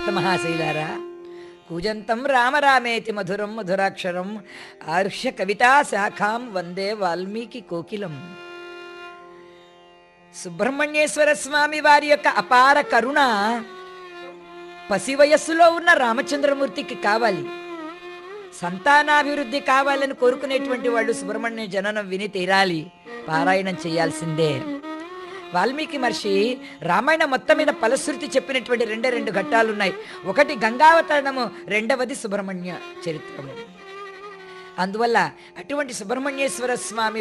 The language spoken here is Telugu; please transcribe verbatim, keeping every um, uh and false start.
భక్త మహాశైలారా, కూజంతం రామరామేతి మధురం మధురాక్షరం ఆర్ష్య కవితా శాఖాం వందే వాల్మీకి కోకిలం. సుబ్రహ్మణ్యేశ్వర స్వామి వారి యొక్క అపార కరుణ పసి వయస్సులో ఉన్న రామచంద్రమూర్తికి కావాలి. సంతానాభివృద్ధి కావాలని కోరుకునేటువంటి వాళ్ళు సుబ్రహ్మణ్య జననం విని తీరాలి, పారాయణం చేయాల్సిందే. వాల్మీకి మహర్షి రామాయణ మొత్తం మీద ఫలశ్రుతి చెప్పినటువంటి రెండే రెండు ఘట్టాలు ఉన్నాయి. ఒకటి గంగావతరణము, రెండవది సుబ్రహ్మణ్య చరిత్రము. అందువల్ల అటువంటి సుబ్రహ్మణ్యేశ్వర స్వామి